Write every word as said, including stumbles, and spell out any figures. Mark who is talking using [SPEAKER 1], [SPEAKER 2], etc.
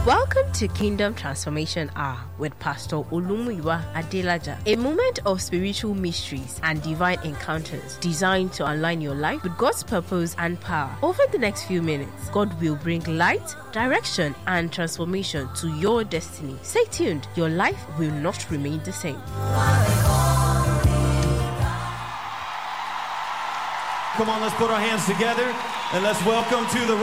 [SPEAKER 1] Welcome to Kingdom Transformation Hour with Pastor Olumuyiwa Adelaja, a moment of spiritual mysteries and divine encounters designed to align your life with God's purpose and power. Over the next few minutes, God will bring light, direction, and transformation to your destiny. Stay tuned, your life will not remain the same.
[SPEAKER 2] Come on, let's put our hands together and let's welcome to the